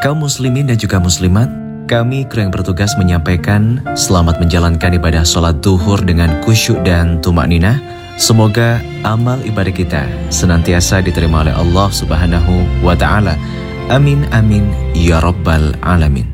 Kaum muslimin dan juga muslimat, kami kru yang bertugas menyampaikan selamat menjalankan ibadah sholat duhur dengan khusyuk dan tumakninah. Semoga amal ibadah kita senantiasa diterima oleh Allah Subhanahu wa Ta'ala. Amin amin ya rabbal alamin.